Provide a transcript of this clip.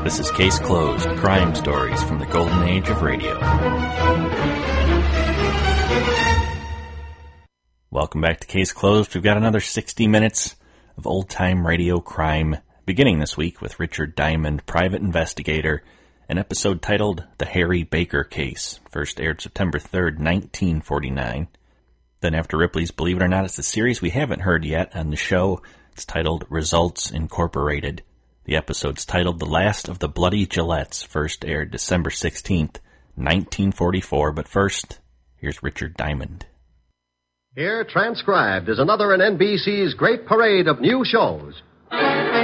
This is Case Closed, crime stories from the golden age of radio. Welcome back to Case Closed. We've got another 60 minutes of old-time radio crime, beginning this week with Richard Diamond, private investigator, an episode titled The Harry Baker Case, first aired September 3rd, 1949. Then after Ripley's Believe It or Not, it's a series we haven't heard yet on the show. It's titled Results Incorporated. The episode's titled The Last of the Bloody Gillettes, first aired December 16th, 1944. But first, here's Richard Diamond. Here, transcribed, is another in NBC's great parade of new shows.